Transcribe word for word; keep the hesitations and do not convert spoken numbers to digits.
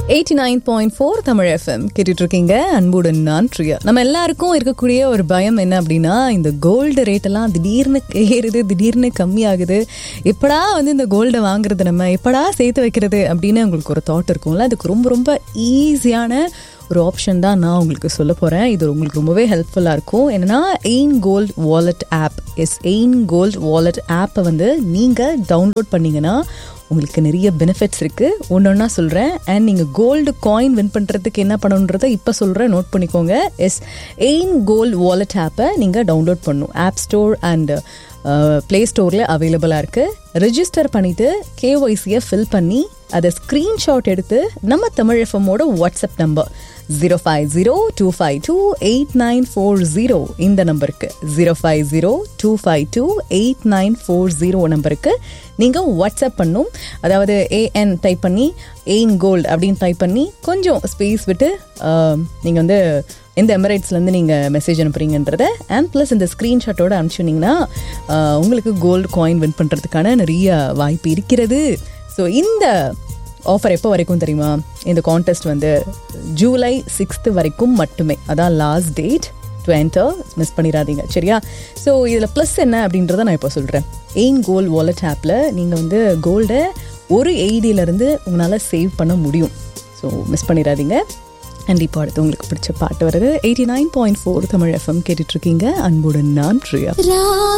Eighty nine point four Tamil FM கேட்டுட்டு இருக்கீங்க. அன்புடன் நான் பிரியா. நம்ம எல்லாருக்கும் இருக்கக்கூடிய ஒரு பயம் என்ன அப்படின்னா, இந்த கோல்டு ரேட் எல்லாம் திடீர்னு ஏறுது, திடீர்னு கம்மியாகுது, எப்படா வந்து இந்த கோல்டை வாங்குறது, நம்ம எப்படா சேர்த்து வைக்கிறது அப்படின்னு உங்களுக்கு ஒரு தாட் இருக்கும்ல. அதுக்கு ரொம்ப ரொம்ப ஈஸியான ஒரு ஆப்ஷன் தான் நான் உங்களுக்கு சொல்ல போகிறேன். இது உங்களுக்கு ரொம்பவே ஹெல்ப்ஃபுல்லாக இருக்கும். என்னென்னா, Ain gold wallet app. S Ain gold wallet ஆப்பை வந்து நீங்கள் டவுன்லோட் பண்ணிங்கன்னா உங்களுக்கு நிறைய பெனிஃபிட்ஸ் இருக்குது. ஒன்று ஒன்றா சொல்கிறேன். அண்ட் நீங்கள் கோல்டு காயின் வின் பண்ணுறதுக்கு என்ன பண்ணணுன்றதை இப்போ சொல்கிறேன், நோட் பண்ணிக்கோங்க. எஸ் எயின் கோல்ட் வாலெட் ஆப்பை நீங்கள் டவுன்லோட் பண்ணணும். ஆப் ஸ்டோர் அண்ட் ப்ளே ஸ்டோரில் அவைலபிளாக இருக்குது. ரெஜிஸ்டர் பண்ணிவிட்டு கேஒய்சியை ஃபில் பண்ணி அதை ஸ்க்ரீன்ஷாட் எடுத்து நம்ம Tamil எஃப்எம்மோட WhatsApp number zero five zero two five two eight nine four zero இந்த நம்பருக்கு zero five zero two five two eight nine four zero நம்பருக்கு நீங்கள் வாட்ஸ்அப் பண்ணும். அதாவது ஏஎன் டைப் பண்ணி எயின் கோல்டு அப்படின்னு டைப் பண்ணி கொஞ்சம் ஸ்பேஸ் விட்டு நீங்கள் வந்து எந்த எமிரேட்ஸ்லேருந்து நீங்கள் மெசேஜ் அனுப்புறீங்கன்றத அண்ட் ப்ளஸ் இந்த ஸ்க்ரீன்ஷாட்டோடு அனுப்பிச்சுனிங்கன்னா உங்களுக்கு கோல்டு காயின் வின் பண்ணுறதுக்கான நிறைய வாய்ப்பு இருக்கிறது. ஸோ இந்த ஆஃபர் எப்போ வரைக்கும் தெரியுமா? இந்த கான்டெஸ்ட் வந்து ஜூலை சிக்ஸ்த்து வரைக்கும் மட்டுமே. அதான் last date to enter. Miss பண்ணிடாதீங்க, சரியா? ஸோ இதில் ப்ளஸ் என்ன அப்படின்றத நான் இப்போ சொல்கிறேன். எயின் கோல்ட் வாலெட் ஆப்பில் நீங்கள் வந்து கோல்டை ஒரு எய்டியிலேருந்து உங்களால் சேவ் பண்ண முடியும். ஸோ மிஸ் பண்ணிடாதீங்க. கண்டிப்பாக அடுத்து உங்களுக்கு பிடிச்ச பாட்டு வருது. Eighty nine point four Tamil FM கேட்டுட்ருக்கீங்க. அன்புடன் நான் பிரியா.